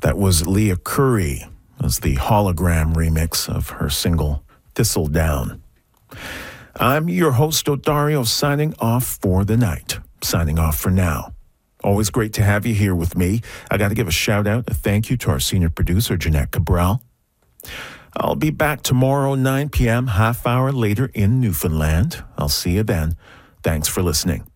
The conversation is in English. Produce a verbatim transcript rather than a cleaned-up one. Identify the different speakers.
Speaker 1: That was Leah Curry as the hologram remix of her single Thistle Down. I'm your host, Odario, signing off for the night. Signing off for now. Always great to have you here with me. I got to give a shout out, a thank you to our senior producer, Jeanette Cabral. I'll be back tomorrow, nine p.m., half hour later in Newfoundland. I'll see you then. Thanks for listening.